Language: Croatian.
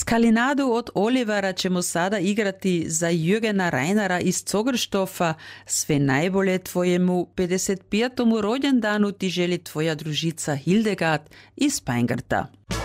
Skalinadu od Olivera ćemo sada igrati za Jürgena Reinera iz Zogerstofa. Sve najbolje tvojemu 55. rođendanu ti želi tvoja družica Hildegard iz Peingarta.